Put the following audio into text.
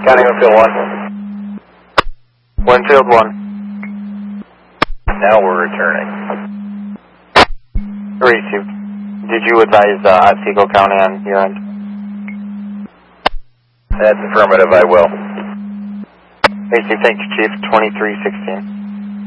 County Winfield 1. Winfield 1. Now we're returning. Received. Did you advise Otsego County on your end? That's affirmative, I will. Received, thank you, Chief. 2316.